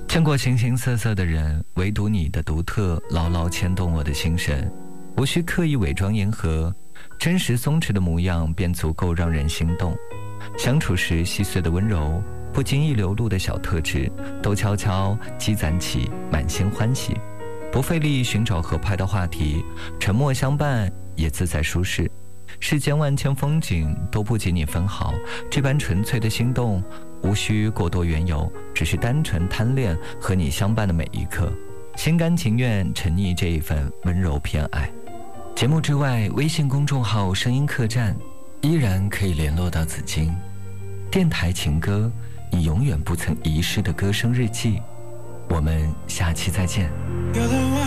见过形形色色的人，唯独你的独特牢牢牵动我的心神。无需刻意伪装迎合，真实松弛的模样便足够让人心动。相处时细碎的温柔，不经意流露的小特质，都悄悄积攒起满心欢喜。不费力寻找合拍的话题，沉默相伴也自在舒适。世间万千风景都不及你分毫，这般纯粹的心动，无需过多缘由，只是单纯贪恋和你相伴的每一刻，心甘情愿沉溺这一份温柔偏爱。节目之外，微信公众号声音客栈依然可以联络到子金。电台情歌，你永远不曾遗失的歌声日记。我们下期再见。